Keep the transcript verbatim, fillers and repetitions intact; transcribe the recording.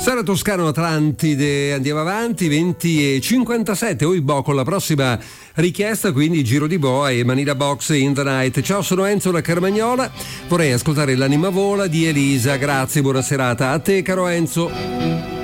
Sara Toscano, Atlantide, andiamo avanti, venti e cinquantasette, Oibò con la prossima richiesta, quindi Giro di Boa e Manila Box in the Night. Ciao, sono Enzo da Carmagnola, vorrei ascoltare L'anima vola di Elisa, grazie, buona serata a te caro Enzo.